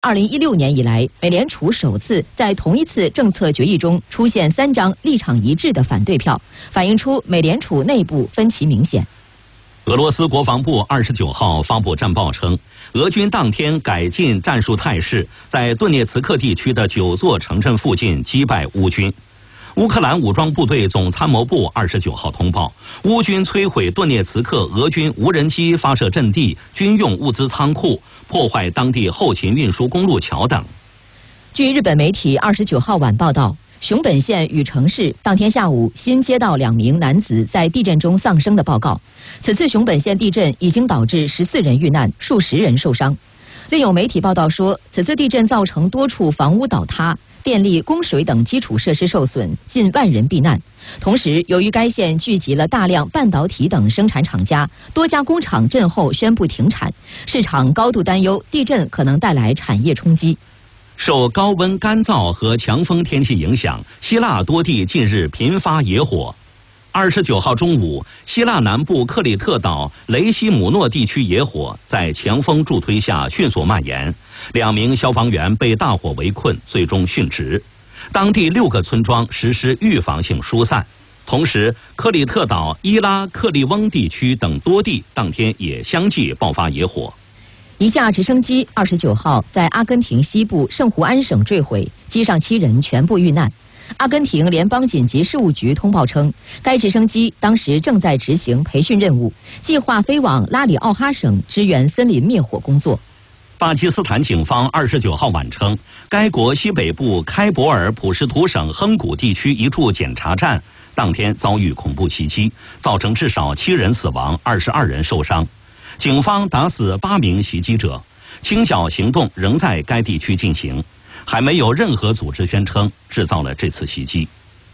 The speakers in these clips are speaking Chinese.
2016年以来，美联储首次在同一次政策决议中出现3张立场一致的反对票，反映出美联储内部分歧明显。 俄罗斯国防部29号发布战报称，俄军当天改进战术态势，在顿涅茨克地区的9座城镇附近击败乌军。乌克兰武装部队总参谋部29号通报，乌军摧毁顿涅茨克俄军无人机发射阵地、军用物资仓库，破坏当地后勤运输公路桥等。 据日本媒体29号晚报道，熊本县宇城市当天下午新接到2名男子在地震中丧生的报告。此次熊本县地震已经导致14人遇难，数十人受伤。另有媒体报道说，此次地震造成多处房屋倒塌，电力、供水等基础设施受损，近10000人避难。同时，由于该县聚集了大量半导体等生产厂家，多家工厂震后宣布停产，市场高度担忧地震可能带来产业冲击。 受高温、干燥和强风天气影响，希腊多地近日频发野火。29号中午，希腊南部克里特岛雷西姆诺地区野火在强风助推下迅速蔓延，2名消防员被大火围困，最终殉职。当地6个村庄实施预防性疏散。同时，克里特岛伊拉克利翁地区等多地当天也相继爆发野火。 一架直升机29号在阿根廷西部圣胡安省坠毁，机上7人全部遇难。阿根廷联邦紧急事务局通报称，该直升机当时正在执行培训任务，计划飞往拉里奥哈省支援森林灭火工作。 巴基斯坦警方29号晚称，该国西北部开伯尔普什图省亨古地区一处检查站当天遭遇恐怖袭击，造成至少7人死亡，22人受伤。警方打死8名袭击者，清剿行动仍在该地区进行。还没有任何组织宣称制造了这次袭击。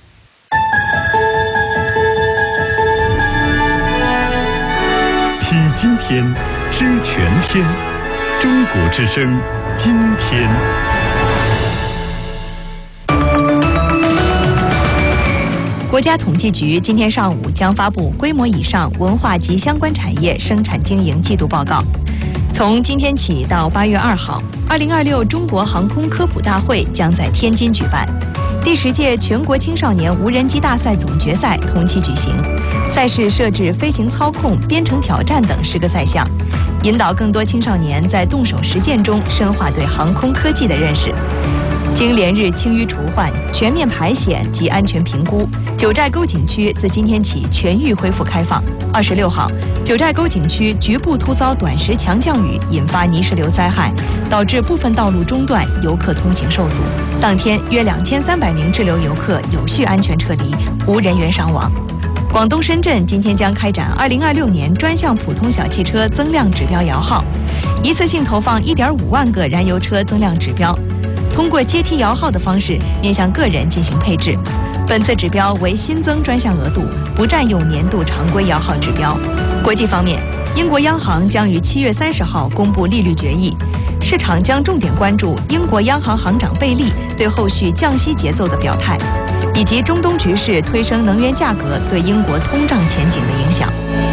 听今天，知全天，中国之声，今天。 国家统计局今天上午将发布规模以上文化及相关产业生产经营季度报告。从今天起到8月2号，2026中国航空科普大会将在天津举办。第10届全国青少年无人机大赛总决赛同期举行，赛事设置飞行操控、编程挑战等10个赛项，引导更多青少年在动手实践中深化对航空科技的认识。经连日清淤除换、全面排险及安全评估，九寨沟景区自今天起全域恢复开放。26号，九寨沟景区局部突遭短时强降雨，引发泥石流灾害，导致部分道路中断，游客通行受阻。当天约2300名滞留游客有序安全撤离，无人员伤亡。广东深圳今天将开展2026年专项普通小汽车增量指标摇号，一次性投放1.5万个燃油车增量指标。通过阶梯摇号的方式面向个人进行配置，本次指标为新增专项额度，不占用年度常规摇号指标。国际方面，英国央行将于7月30号公布利率决议，市场将重点关注英国央行行长贝利对后续降息节奏的表态，以及中东局势推升能源价格对英国通胀前景的影响。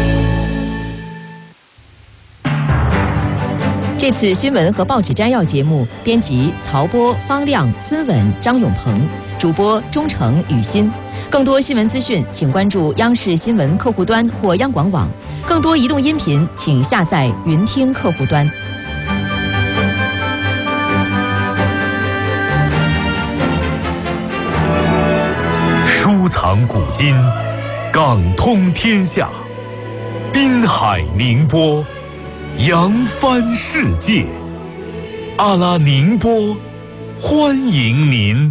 这次新闻和报纸摘要节目编辑曹波、方亮、孙稳、张永鹏，主播钟诚、雨欣。更多新闻资讯，请关注央视新闻客户端或央广网。更多移动音频，请下载云听客户端。 书藏古今，港通天下，滨海宁波，扬帆世界。阿拉宁波，欢迎您。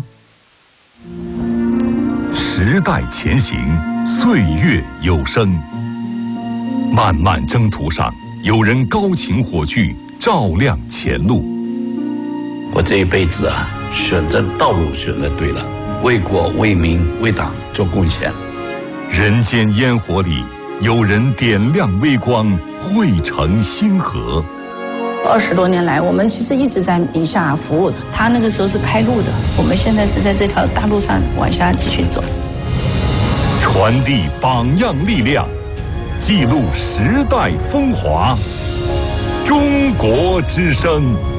时代前行，岁月有声。漫漫征途上，有人高擎火炬，照亮前路。 我这一辈子啊，选择道路选择对了，为国为民为党做贡献。 人间烟火里，有人点亮微光，汇成星河。 20多年来，我们其实一直在宁夏服务。他那个时候是开路的，我们现在是在这条大路上往下继续走。 传递榜样力量，记录时代风华。中国之声。